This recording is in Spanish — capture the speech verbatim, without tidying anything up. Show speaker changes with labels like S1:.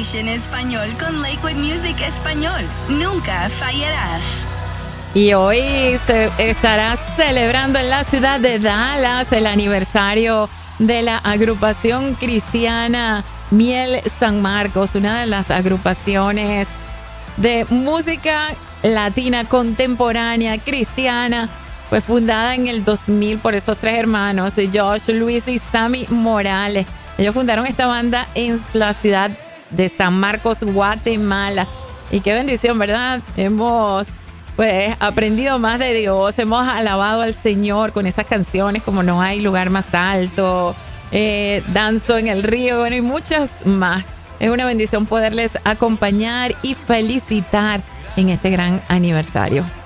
S1: Station Español con Lakewood Music Español. Nunca fallarás.
S2: Y hoy se estará celebrando en la ciudad de Dallas el aniversario de la agrupación cristiana Miel San Marcos, una de las agrupaciones de música latina contemporánea cristiana, pues fundada en el dos mil por esos tres hermanos, Josh, Luis y Sammy Morales. Ellos fundaron esta banda en la ciudad de San Marcos, Guatemala. Y qué bendición, ¿verdad? Hemos pues aprendido más de Dios, hemos alabado al Señor con esas canciones como No hay lugar más alto, eh, Danzo en el río, bueno, y muchas más. Es una bendición poderles acompañar y felicitar en este gran aniversario.